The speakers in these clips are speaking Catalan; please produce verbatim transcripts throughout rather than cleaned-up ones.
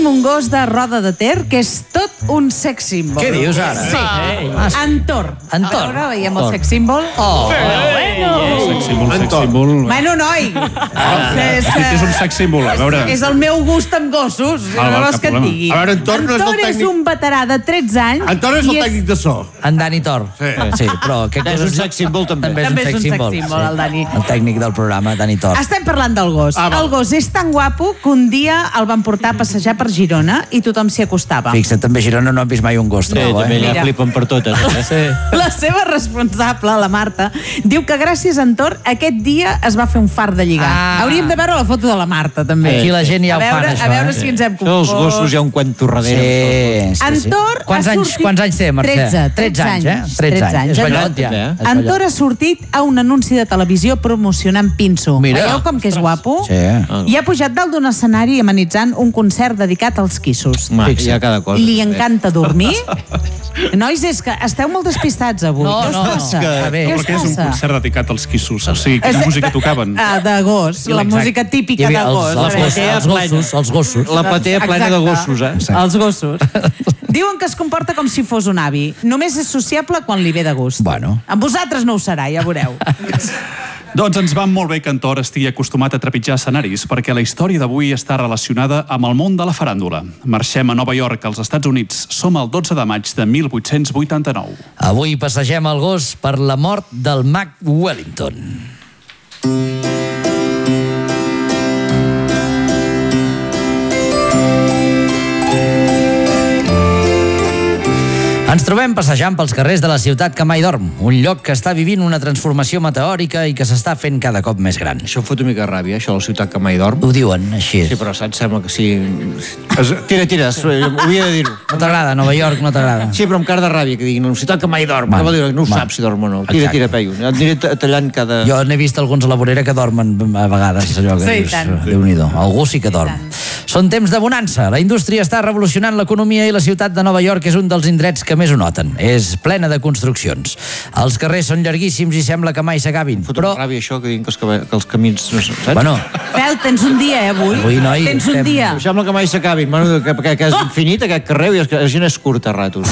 tenim un gos de Roda de Ter que és tot un sex symbol. Què dius ara? Sí. Ah, Antor. Antor. A veure, veiem el sex symbol. Oh, bueno. Sex symbol, sex symbol. Bueno, noi. És, és un sex symbol, a veure. És el meu gust amb gossos. Ah, no va, vols que et digui. A veure, Antor no és el Antor és tècnic... un veterà de tretze anys. Antor és el tècnic de so. En Dani Tor. Sí. Sí, però... És un sex symbol, també. També és un sex symbol, el Dani. El tècnic del programa, Dani Tor. Estem parlant del gos. Ah, el gos és tan guapo que un dia el van portar a passejar per Girona i tothom s'hi acostava. Fixa't, també a Girona no han vist mai un gos. Sí, trobo, també eh? ja Mira. flipen per totes. Sí. La seva responsable, la Marta, diu que gràcies a Antor aquest dia es va fer un fart de lligar. Ah. Hauríem de veure la foto de la Marta, també. Aquí la gent ja a ho veure, fan, això. A veure eh? si ens hem Això dels confós. gossos hi ha un cuento darrere. Sí, sí, sí. Antor Quants ha anys, sortit... quants anys té, Mercè? tretze, tretze anys, eh? tretze anys. És vellot, ja. Eh? És Antor vellot. ha sortit a un anunci de televisió promocionant Pinso. Mira. Veieu com que és guapo? Sí. I ha pujat dalt d'un escenari amenitzant un concert dedicat als quissos. Ma, hi ha cada cosa. Li encanta dormir. Nois, és que esteu molt despistats avui. No, Què us no, passa? que- Què Però us que és un passa? concert dedicat als quissos. O sigui, quina És- música tocaven? Ah, de gos, la Exacte. música típica Hi de havia gos. Els, a els, veure. gossos, els gossos, els gossos. La patea plena de gossos, eh? Els gossos. Diuen que es comporta com si fos un avi. Només és sociable quan li ve de gust. Bueno. Amb vosaltres no ho serà, ja veureu. Doncs ens va molt bé que Antor estigui acostumat a trepitjar escenaris, perquè la història d'avui està relacionada amb el món de la faràndula. Marxem a Nova York, als Estats Units. Som el dotze de maig de mil vuit-cents vuitanta-nou. Avui passegem el gos per la mort del mag Wellington. Ens trobem passejant pels carrers de la ciutat que mai dorm, un lloc que està vivint una transformació meteòrica i que s'està fent cada cop més gran. Això em fot una mica de ràbia, això, la ciutat que mai dorm. Ho diuen així. Sí, però saps, sembla que sí... Tira, tira, ho havia de dir-ho. No t'agrada, Nova York, no t'agrada. Sí, però amb cara de ràbia, que diguin, una ciutat que mai dorm. Val, Què vol dir? No ho val. saps si dorm o no. Tira, Exacte. tira, peio. Et aniré tallant cada... Jo n'he vist alguns a la vorera que dormen a vegades, allò que Sí, dius, tant. Déu-n'hi-do. Algú sí que dorm. Són temps de bonança. La indústria està revolucionant l'economia i la ciutat de Nova York és un dels indrets que més ho noten. És plena de construccions. Els carrers són llarguíssims i sembla que mai s'acabin. Fot Però, una ràbia, això, que diguin que els, que els camins... No, saps? bueno, Fel, tens un dia, eh, avui? Avui, noi, Tens un estem- dia. Em sembla que mai s'acabin. Bueno, que, que, que és infinit aquest carrer i la gent és curta a ratos.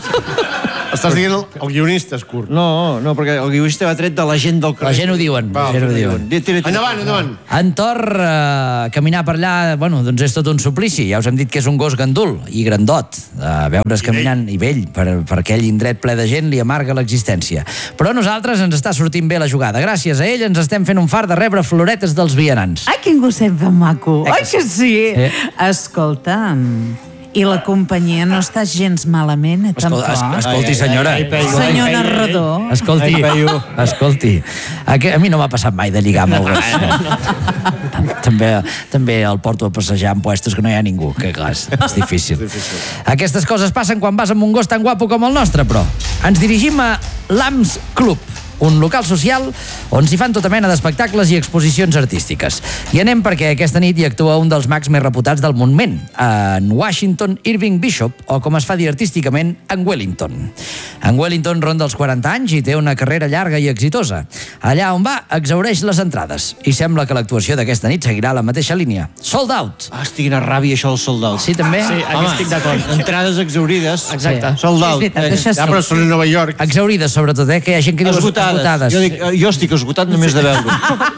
Estàs dient el, el guionista és curt. No, no, perquè el guionista va tret de la gent del carrer. la gent ho diuen. La gent ho diuen. Tira, tira, tira. Endavant, endavant. Antor, eh, caminar per allà, bueno, doncs és tot un suplici. Ja us hem dit que és un gos gandul i grandot. Eh, veure's caminant i vell per, per aquell indret ple de gent li amarga l'existència. Però a nosaltres ens està sortint bé la jugada. Gràcies a ell ens estem fent un fart de rebre floretes dels vianants. Ai, quin gosset ben maco. Eh que Ai, que sí. Eh. Escolta, i la companyia no està gens malament, eh, Escol tampoc? es escolti, senyora. Ai, ai, ai, Senyor ai, ai, ai. narrador. Escolti, Ai, peio. escolti, a, que, a mi no m'ha passat mai de lligar amb el gos. també, també el porto a passejar en puestos que no hi ha ningú, que clar, és, és difícil. Aquestes coses passen quan vas amb un gos tan guapo com el nostre, però ens dirigim a l'Ams Club, un local social on s'hi fan tota mena d'espectacles i exposicions artístiques. I anem perquè aquesta nit hi actua un dels mags més reputats del monument, en Washington Irving Bishop, o com es fa dir artísticament, en Wellington. En Wellington ronda els quaranta anys i té una carrera llarga i exitosa. Allà on va, exhaureix les entrades. I sembla que l'actuació d'aquesta nit seguirà la mateixa línia. Sold out! Ah, estic quina ràbia, això del sold out. Sí, també? Sí, aquí estic d'acord. Entrades exaurides. Exacte. Sold out. És veritat, Eh, això Ja, però són a Nova York. Exaurides, sobretot, eh? Que hi ha gent que diu Esgotades. esgotades. Jo, dic, jo estic esgotat només de veure.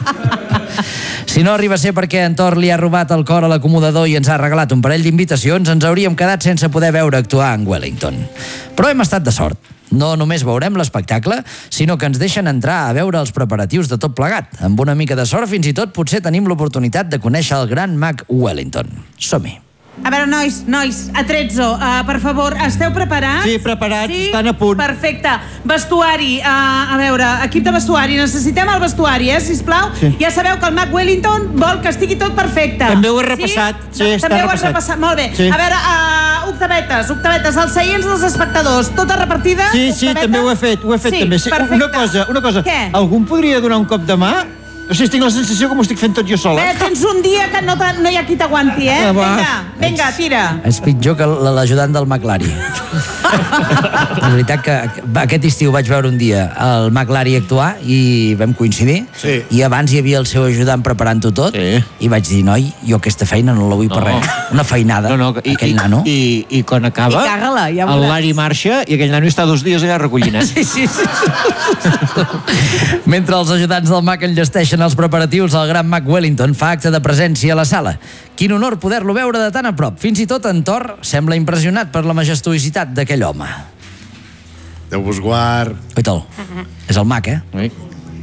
Si no arriba a ser perquè en Thor li ha robat el cor a l'acomodador i ens ha regalat un parell d'invitacions, ens hauríem quedat sense poder veure actuar en Wellington. Però hem estat de sort. No només veurem l'espectacle, sinó que ens deixen entrar a veure els preparatius de tot plegat. Amb una mica de sort, fins i tot potser tenim l'oportunitat de conèixer el gran mag Wellington. Som-hi. A veure, nois, nois, a Trezzo, uh, per favor, esteu preparats? Sí, preparats, estan a punt. Perfecte. Vestuari, uh, a veure, equip de vestuari, necessitem el vestuari, eh, sisplau? Sí. Ja sabeu que el mag Wellington vol que estigui tot perfecte. També ho he repassat, sí, està També ho has repassat. repassat, molt bé. Sí. A veure, uh, octavetes, octavetes, els seients dels espectadors, tota repartida? Sí, sí, octavetes? també ho he fet, ho he fet sí, també. Sí, perfecte. una cosa, una cosa. Què? Algú em podria donar un cop de mà? O sigui, tinc la sensació que m'ho estic fent tot jo sola. Eh, tens un dia que no, no hi ha qui t'aguanti, eh? Ah, va. Vinga, vinga, tira. És pitjor que l'ajudant del McLari. La veritat que aquest estiu vaig veure un dia el McLari actuar i vam coincidir. Sí. I abans hi havia el seu ajudant preparant-ho tot. Sí. I vaig dir, noi, jo aquesta feina no la vull per No. res. Una feinada, No, no, i, aquell i, nano. I, i quan acaba, I caga-la, ja el veuràs. Lari marxa i aquell nano està dos dies allà recollint. Eh? Sí, sí, sí. Mentre els ajudants del Mac enllesteixen els preparatius, el gran Mac Wellington fa acte de presència a la sala. Quin honor poder-lo veure de tan a prop. Fins i tot en Thor sembla impressionat per la majestuositat d'aquell home. Déu vos guard, Oita'l, és el Mac, eh? Sí.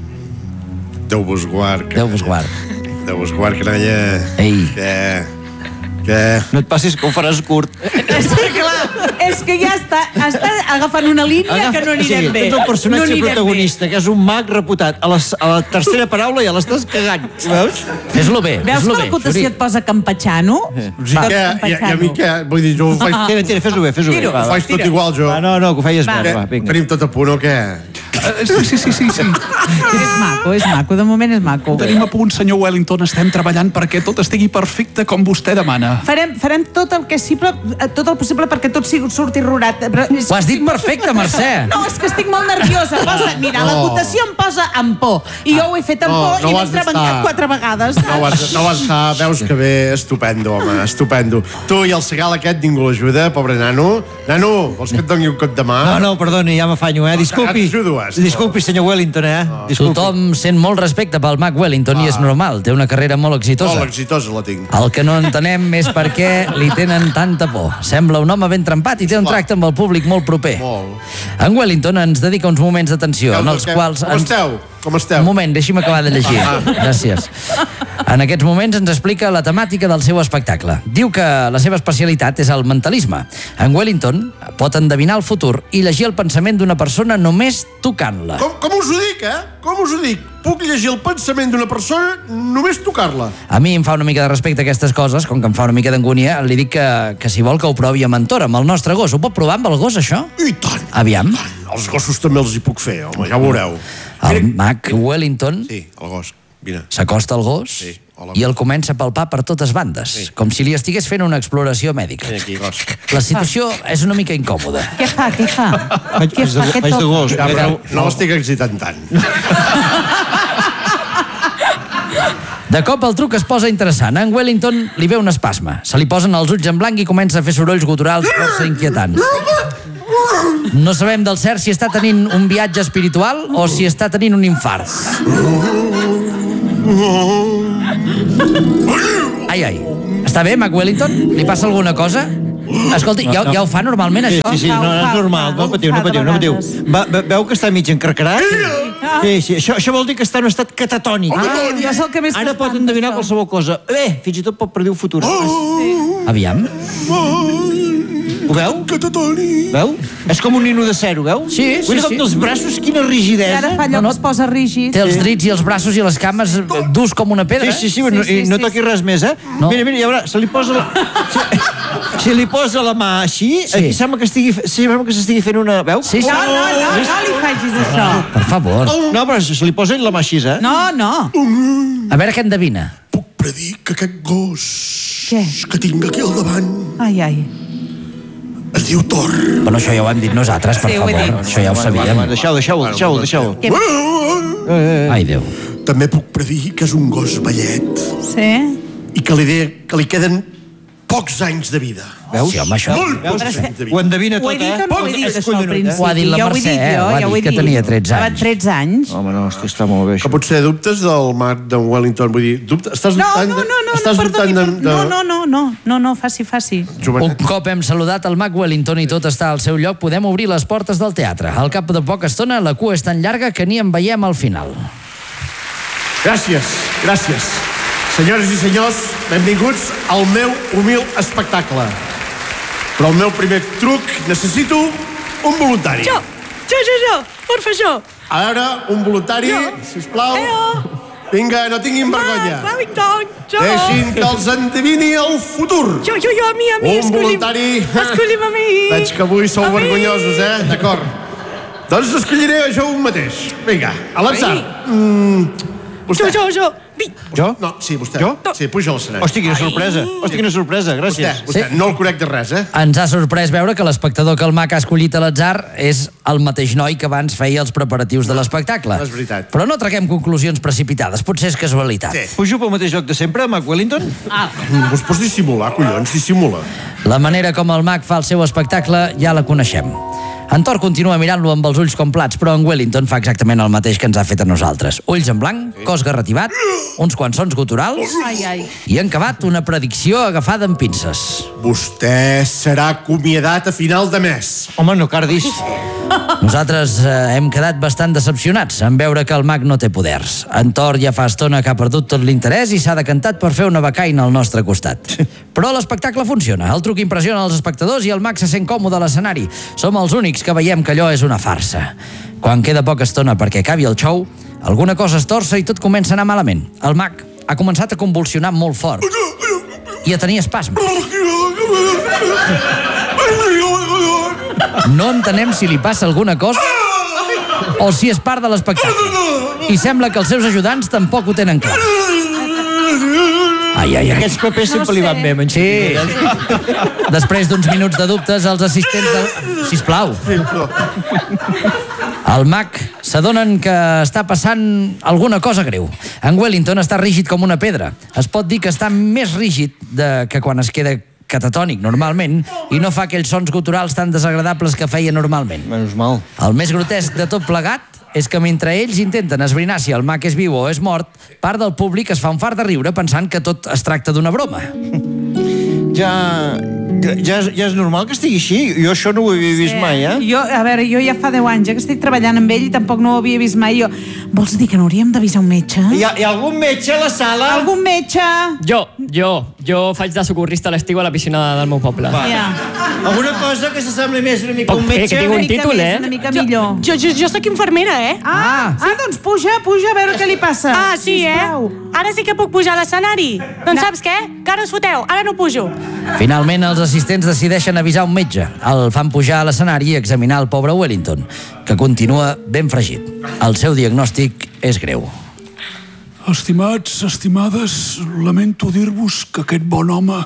Déu vos guard. Que... Déu vos guard. Déu vos guard, canalla. Ei. Què? Què? No et passis que ho faràs curt. És que, clar, és que ja està, està agafant una línia que no anirem bé. Ets el personatge no anirem protagonista, que és un mag reputat. A, les, a la tercera paraula ja l'estàs cagant. Ho veus? Fes-lo bé, Bé. Veus fes-lo que bé. la cotació et posa campatxano? O sigui, què? I, I a mi què? Vull dir, jo ho faig, Tira, tira, fes-ho bé, fes-ho bé. Tiro. Va, ho va. faig tot igual, jo. Va, no, no, que ho feies Va. bé. Què? Va, vinga. Tenim tot a punt o què? Eh, Sí, sí, sí, sí, sí. És maco, és maco, de moment és maco. Ho tenim a punt, senyor Wellington. Estem treballant perquè tot estigui perfecte com vostè demana. Farem, farem tot el que possible, tot el possible perquè tot sigui, surti rodat. Però és- Ho has dit perfecte, Mercè. No, és que estic molt nerviosa. Posa, mira, la No. votació em posa amb por. I jo ho he fet amb No, por no i ho m'he has d'estar. trebancat quatre vegades. No vas, no vas estar, veus que bé, estupendo, home, estupendo. Tu i el segal aquest ningú l'ajuda, pobre nano. Nano, vols que et doni un cop de mà? No, no, perdoni, ja m'afanyo, eh? Disculpi. T'ajudo, eh? Disculpi, senyor Wellington, eh? Disculpi. Tothom sent molt respecte pel Mac Wellington i és normal, té una carrera molt exitosa. Molt exitosa la tinc. El que no entenem és per què li tenen tanta por. Sembla un home ben trempat i té un tracte amb el públic molt proper. Molt. En Wellington ens dedica uns moments d'atenció en els Què- quals... Com ens- esteu? Com esteu? Un moment, deixi'm acabar de llegir. Ah. Gràcies. En aquests moments ens explica la temàtica del seu espectacle. Diu que la seva especialitat és el mentalisme. En Wellington pot endevinar el futur i llegir el pensament d'una persona només tocant-la. Com, com us ho dic, eh? Com us ho dic? Puc llegir el pensament d'una persona només tocar-la. A mi em fa una mica de respecte a aquestes coses, com que em fa una mica d'angúnia, li dic que, que si vol que ho provi amb en Tor, amb el nostre gos. Ho pot provar amb el gos, això? I tant. Aviam. Els gossos també els hi puc fer, home, ja ho veureu. El Mac Wellington Sí, el gos. Vine. s'acosta al gos Sí, hola. i el comença a palpar per totes bandes, Sí. com si li estigués fent una exploració mèdica. Vine aquí, gos. La situació és una mica incòmoda. Què fa, què fa? Faig, Què faig, de, fa, què faig de toca? gos. Ja, eh? però no l'estic excitant tant. De cop el truc es posa interessant. En Wellington li ve un espasme. Se li posen els ulls en blanc i comença a fer sorolls guturals força inquietants. No sabem del cert si està tenint un viatge espiritual o si està tenint un infart. Ai, ai. Està bé, Mac Wellington? Li passa alguna cosa? Escolti, ja, ja ho fa normalment, Sí, això? sí, sí, no, no és normal, no patiu, no patiu, no patiu. Va, ve- veu que està mig encarcarat? Sí, sí, això, això vol dir que està en un estat catatònic. Ah, ja és el que més Ara pot m'espanta, endevinar això. qualsevol cosa. Bé, fins i tot pot predir el futur. Aviam. Ho veu? Catatoni. Veu? És com un nino de zero, veu? Sí, sí, Vull dir, sí. Els braços, quina I ara rigidesa. fa allò No, no. que es posa rígid. Té els drits i els braços i les cames eh, durs com una pedra. Sí, sí, sí, no, Sí, i sí, no sí, toqui sí. res més, eh? No. Mira, mira, ja veurà, se li posa la... Si, si li posa la mà així, Sí. aquí sembla que estigui, sí, sembla que s'estigui fent una... Veu? Sí, sí. No, no, no, no li facis això. Per favor. No, però se li posa la mà així, eh? No, no. A veure què endevina. Puc predir que aquest gos Què? que tinc aquí al davant Ai, ai. es diu Thor. Bueno, això ja ho hem dit nosaltres, per Sí, ho he favor. dit. Això ja ho sabíem. Deixeu, deixeu, deixeu, deixeu. Què? Ai, Déu. També puc predir que és un gos vellet Sí? i que li, de, que li queden pocs anys de vida. Veus? Sí, home, això... Molt pocs Però és anys de Ho vida. endevina Ho tot, he dit eh? o no ho he dit, És això, al collonut, eh? principi? Ho ha dit la ja ho he Mercè, dit eh? jo, Ho ha ja ho dit he que dit. tenia tretze Va, anys. tretze anys. Home, no, hosti, està molt bé, Que això. potser dubtes del Marc de Wellington, vull dir, dubte, estàs No, dubtant... no, no, no, estàs no, perdoni, dubtant de, de... no, no, no, no, no, no, faci, faci. Un Jovenet. cop hem saludat el Mac Wellington i tot està al seu lloc, podem obrir les portes del teatre. Al cap de poca estona, la cua és tan llarga que ni en veiem al final. Gràcies, gràcies. Senyores i senyors, benvinguts al meu humil espectacle. Però el meu primer truc necessito un voluntari. Jo, jo, jo, jo, porfa, jo. A veure, un voluntari, Jo. sisplau. Eo. Vinga, no tinguin vergonya. Ah, Wellington, jo. Deixin que els endevini el futur. Jo, jo, jo, a mi, a mi, Un escolli'm. voluntari. Escolli'm a mi. Veig que avui sou A mi. vergonyosos, eh? D'acord. Doncs escolliré jo un mateix. Vinga, a l'atzar. Ei. Mm, Jo, jo, jo. Vi. Jo? No, sí, vostè. Jo? Sí, puja al escenari. Hosti, quina sorpresa. Hosti, quina sorpresa. Vostè, Gràcies. vostè, no el conec de res, eh? Ens ha sorprès veure que l'espectador que el Mac ha escollit a l'atzar és el mateix noi que abans feia els preparatius de l'espectacle. És veritat. Però no traguem conclusions precipitades, potser és casualitat. Sí. Pujo pel mateix lloc de sempre, Mac Wellington? Us pots dissimular, collons, dissimula. La manera com el Mac fa el seu espectacle ja la coneixem. En Thor continua mirant-lo amb els ulls com plats, però en Wellington fa exactament el mateix que ens ha fet a nosaltres. Ulls en blanc, cos garrativat, uns quants sons guturals Ai, ai. i en acabat una predicció agafada amb pinces. Vostè serà acomiadat a final de mes. Home, no cardis. Nosaltres eh, hem quedat bastant decepcionats en veure que el Mac no té poders. En Thor ja fa estona que ha perdut tot l'interès i s'ha decantat per fer una becaina al nostre costat. Però l'espectacle funciona, el truc impressiona els espectadors i el Mac se sent còmode a l'escenari. Som els únics que veiem que allò és una farsa. Quan queda poca estona perquè acabi el show, alguna cosa es torça i tot comença a anar malament. El Mac ha començat a convulsionar molt fort i a tenir espasmes. No entenem si li passa alguna cosa o si és part de l'espectacle. I sembla que els seus ajudants tampoc ho tenen clar. Ai, ai, ai. Aquests papers sempre li van bé, menys. Sí. Després d'uns minuts de dubtes, els assistents de... Sisplau. El Mac s'adonen que està passant alguna cosa greu. En Wellington està rígid com una pedra. Es pot dir que està més rígid de... que quan es queda catatònic normalment i no fa aquells sons guturals tan desagradables que feia normalment. Menys mal. El més grotesc de tot plegat és que mentre ells intenten esbrinar si el Mac és viu o és mort, part del públic es fa un fart de riure pensant que tot es tracta d'una broma. Ja... Ja és, ja és normal que estigui així. Jo això no ho havia vist mai, eh? Jo, a veure, jo ja fa deu anys eh, que estic treballant amb ell i tampoc no ho havia vist mai. Jo... Vols dir que no hauríem d'avisar un metge? Hi ha, hi ha algun metge a la sala? Algun metge? Jo, jo, jo faig de socorrista a l'estiu a la piscina del meu poble. Va. Ja. Alguna cosa que s'assembli més una mica a un Poc, eh, metge? que tinc un Una mica títol, més, eh? Una mica millor. Jo, jo, jo sóc infermera, eh? Ah, ah, doncs puja, puja a veure què li passa. Ah, sí, eh? Sisplau. Ara sí que puc pujar a l'escenari. Doncs saps què? Que ara us foteu, ara no pujo. Finalment, els assistents decideixen avisar un metge. El fan pujar a l'escenari i examinar el pobre Wellington, que continua ben fregit. El seu diagnòstic és greu. Estimats, estimades, lamento dir-vos que aquest bon home...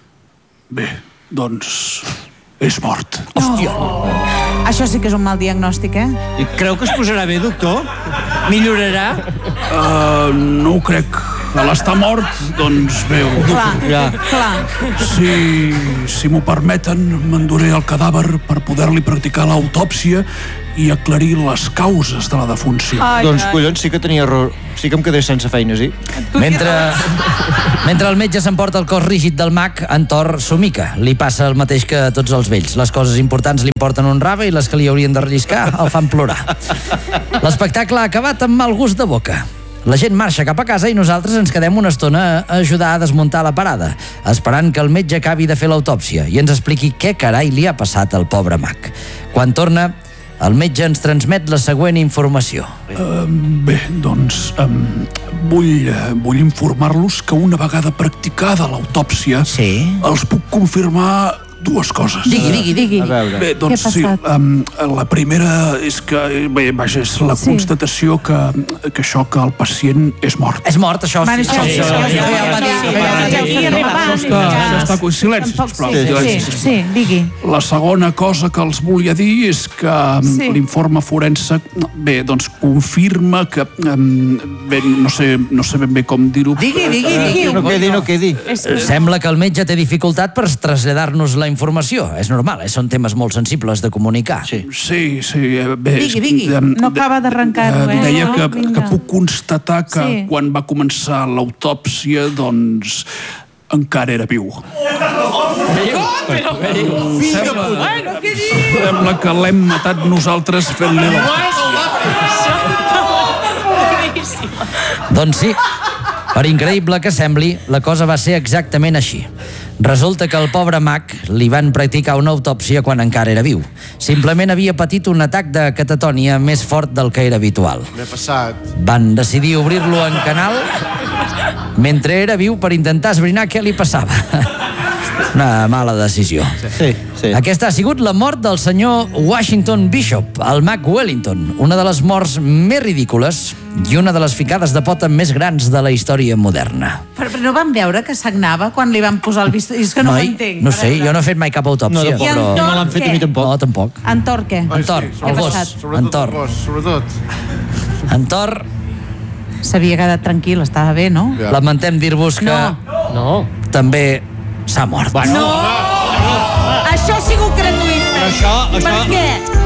Bé, doncs... és mort. Hòstia! Això sí que és un mal diagnòstic, eh? I creu que es posarà bé, doctor? Millorarà? Uh, no ho crec. A l'estar mort, doncs bé... Clar, Ja. clar. Si, si m'ho permeten, m'enduré el cadàver per poder-li practicar l'autòpsia i aclarir les causes de la defunció. Ai, Doncs, ai. collons, sí que tenia error. Sí que em quedé sense feina, sí. Mentre, mentre el metge s'emporta el cos rígid del Mac, en Thor somica. Li passa el mateix que a tots els vells. Les coses importants li porten un rave i les que li haurien de relliscar el fan plorar. L'espectacle ha acabat amb mal gust de boca. La gent marxa cap a casa i nosaltres ens quedem una estona a ajudar a desmuntar la parada, esperant que el metge acabi de fer l'autòpsia i ens expliqui què carai li ha passat al pobre Mac. Quan torna, el metge ens transmet la següent informació. Uh, bé, doncs, um, vull, uh, vull informar-los que una vegada practicada l'autòpsia, Sí? els puc confirmar dues coses. Digui, digui, digui. A veure. Bé, doncs Què ha sí, passat? um, la primera és que, bé, vaja, és la Sí. constatació que, que això, que el pacient és mort. És mort, això? Bueno, això sí, això, això això, sí, ja el va dir, això això ja el va sí, dir. sí, arriba, va, Això està, ja. això està... Silenci, Tampoc, sisplau. sí, Silenci, sí, sisplau. sí, digui. La segona cosa que els volia dir és que um, Sí. l'informe forense, no, bé, doncs confirma que, um, bé, no sé, no sé ben bé com dir-ho. Digui, digui, digui. No quedi, no quedi. Sembla que el metge té dificultat per traslladar-nos la informació. És normal, eh? Són temes molt sensibles de comunicar. Sí. Sí, sí, eh, bé... Digui, digui. em, No acaba d'arrencar-ho, eh? Deia No, que, vinga. que puc constatar que Sí. quan va començar l'autòpsia, doncs, encara era viu. Sembla, sembla que l'hem matat nosaltres fent-li l'autòpsia. Doncs sí, per increïble que sembli, la cosa va ser exactament així. Resulta que al pobre Mac li van practicar una autòpsia quan encara era viu. Simplement havia patit un atac de catatònia més fort del que era habitual. M'he passat. Van decidir obrir-lo en canal mentre era viu per intentar esbrinar què li passava. Una mala decisió. Sí, sí. Aquesta ha sigut la mort del senyor Washington Bishop, el mag Wellington, una de les morts més ridícules i una de les ficades de pota més grans de la història moderna. Però, però no van veure que sagnava quan li van posar el bistó? És que no ho entenc. No sé, jo no he fet mai cap No, autòpsia. tampoc, I en però... Thor, No l'han fet a mi què? tampoc. No, tampoc. En Thor, què? En Thor, Sí, el gos. passat? Sobretot En Thor. el gos, sobretot. En Thor, S'havia quedat tranquil, estava bé, no? Ja. lamentem dir-vos que No. No. també s'ha mort. No! Això ha sigut gratuït. Però això, Per això... què?